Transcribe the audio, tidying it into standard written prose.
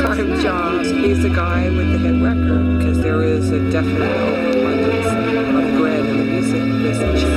part-time job. He's the guy with the hit record because there is a definite overabundance of bread in the music business.